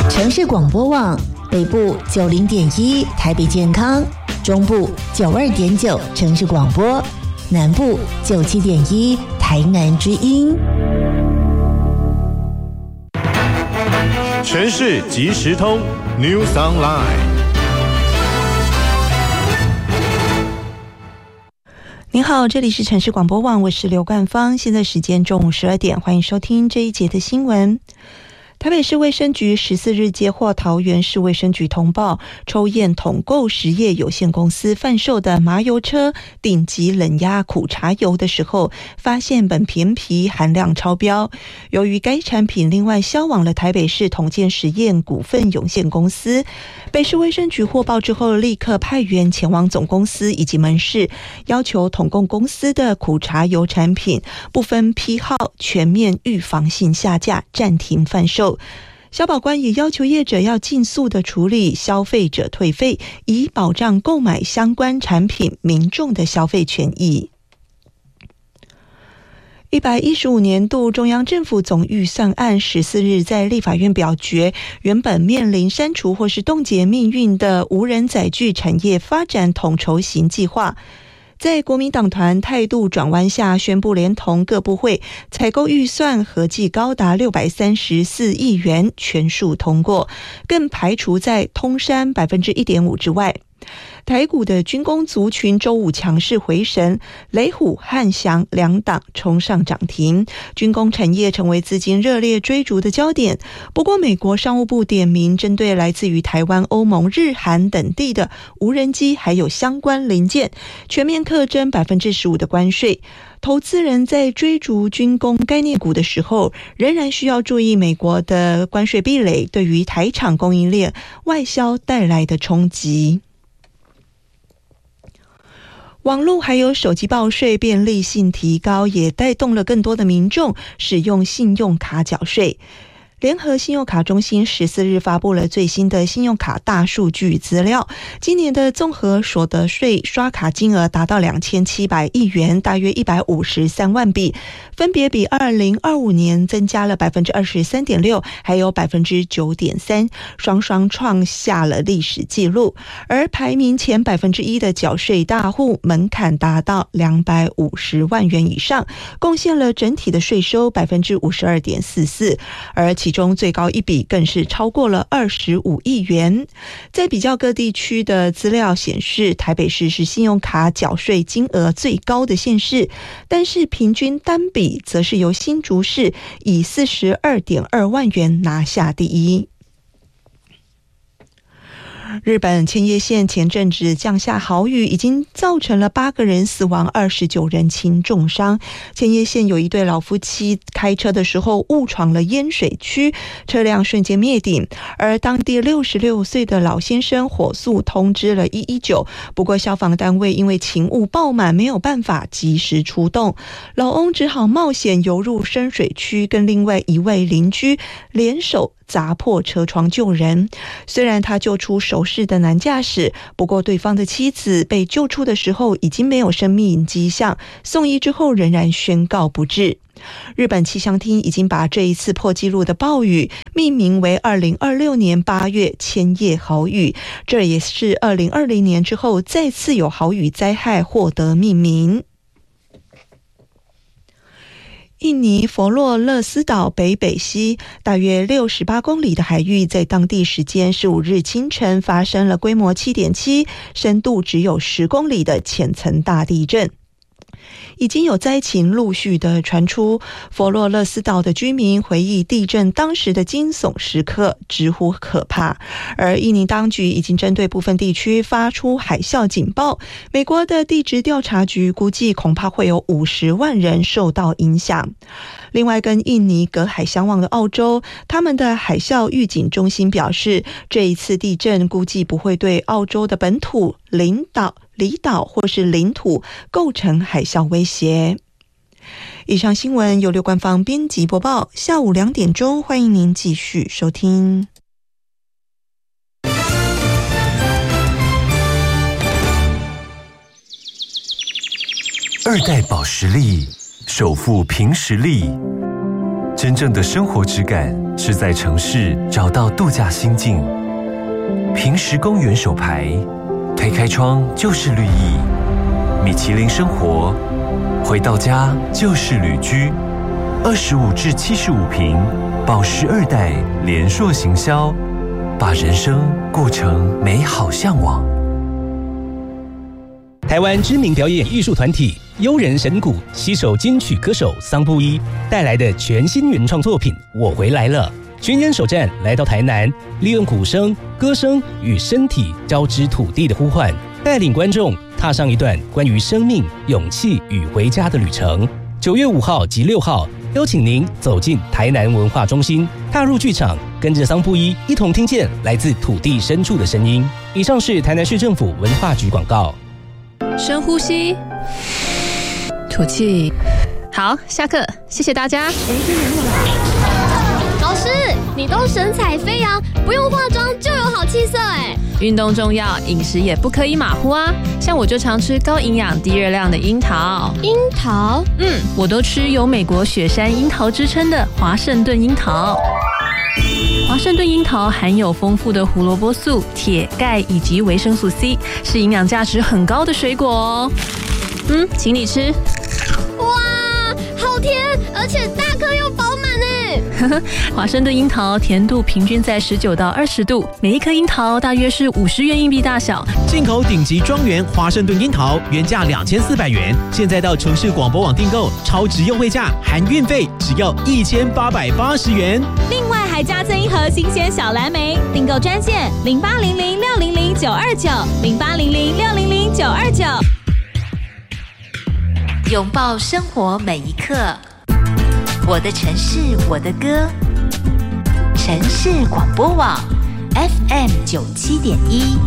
城市广播网北部90.1台北健康，中部92.9城市广播，南部97.1台南之音。 城市即时通 News Online。 您好，这里是城市广播网，我是刘冠芳，现在时间中午12点，欢迎收听这一节的新闻。台北市卫生局14日接获桃园市卫生局通报，抽验统购实业有限公司贩售的麻油车顶级冷压苦茶油的时候，发现苯醅醚含量超标。由于该产品另外销往了台北市统建实验股份有限公司，北市卫生局获报之后，立刻派员前往总公司以及门市，要求统购公司的苦茶油产品不分批号全面预防性下架，暂停贩售。消保官也要求业者要尽速的处理消费者退费，以保障购买相关产品民众的消费权益。115年度中央政府总预算案14日在立法院表决，原本面临删除或是冻结命运的无人载具产业发展统筹型计划，在国民党团态度转弯下，宣布连同各部会采购预算合计高达634亿元全数通过，更排除在通删 1.5% 之外。台股的军工族群周五强势回神，雷虎、汉翔两档冲上涨停，军工产业成为资金热烈追逐的焦点。不过美国商务部点名针对来自于台湾、欧盟、日韩等地的无人机还有相关零件，全面课征 15% 的关税。投资人在追逐军工概念股的时候，仍然需要注意美国的关税壁垒对于台厂供应链外销带来的冲击。网络还有手机报税便利性提高，也带动了更多的民众使用信用卡缴税。联合信用卡中心14日发布了最新的信用卡大数据资料，今年的综合所得税刷卡金额达到2700亿元，大约153万笔，分别比2025年增加了 23.6%， 还有 9.3%， 双双创下了历史纪录。而排名前 1% 的缴税大户门槛达到250万元以上，贡献了整体的税收 52.44%， 而其中最高一笔更是超过了25亿元。在比较各地区的资料显示，台北市是信用卡缴税金额最高的县市，但是平均单笔则是由新竹市以 42.2 万元拿下第一。日本千叶县前阵子降下豪雨，已经造成了8个人死亡，29人轻重伤。千叶县有一对老夫妻开车的时候误闯了淹水区，车辆瞬间灭顶，而当地66岁的老先生火速通知了119，不过消防单位因为勤务爆满，没有办法及时出动，老翁只好冒险游入深水区，跟另外一位邻居联手砸破车窗救人。虽然他救出熟识的男驾驶，不过对方的妻子被救出的时候已经没有生命迹象，送医之后仍然宣告不治。日本气象厅已经把这一次破纪录的暴雨命名为2026年8月千叶豪雨，这也是2020年之后再次有豪雨灾害获得命名。印尼佛罗勒斯岛北西大约68公里的海域，在当地时间15日清晨发生了规模 7.7、深度只有10公里的浅层大地震。已经有灾情陆续的传出，佛罗勒斯岛的居民回忆地震当时的惊悚时刻，直呼可怕。而印尼当局已经针对部分地区发出海啸警报，美国的地质调查局估计恐怕会有50万人受到影响。另外，跟印尼隔海相望的澳洲，他们的海啸预警中心表示，这一次地震估计不会对澳洲的本土、离岛或是领土构成海啸威胁。以上新闻由刘冠芳编辑播报，下午2点钟，欢迎您继续收听。 2代保时力，首富凭实力。 真正的生活质感是在城市找到度假心境。平时公园手牌，推开窗就是绿意。米其林生活，回到家就是旅居。25至75坪，宝石2代联硕行销，把人生过成美好向往。 台湾知名表演艺术团体悠人神鼓携手金曲歌手桑布伊带来的全新原创作品《我回来了》，巡演首站来到台南，利用鼓声、歌声与身体交织土地的呼唤，带领观众踏上一段关于生命、勇气与回家的旅程。9月5号及6号，邀请您走进台南文化中心，踏入剧场，跟着桑布伊一同听见来自土地深处的声音。以上是台南市政府文化局广告。 深呼吸，吐气。好，下课，谢谢大家。 老师，你都神采飞扬，不用化妆就有好气色哎。 运动重要，饮食也不可以马虎啊。像我就常吃高营养、低热量的樱桃。 樱桃？ 我都吃有美国雪山樱桃之称的华盛顿樱桃。华盛顿樱桃含有丰富的胡萝卜素、铁、钙以及维生素 C， 是营养价值很高的水果哦。请你吃。 哇，好甜，而且大颗又饱满哎。 华盛顿樱桃甜度平均在19到20度，每一颗樱桃大约是50元硬币大小。 进口顶级庄园华盛顿樱桃原价2400元，现在到城市广播网订购，超值优惠价含运费只要1880元。 另外还加赠一盒新鲜小蓝莓，订购专线0800600929，0800600929。 拥抱生活每一刻，我的城市我的歌，城市广播网 FM97.1。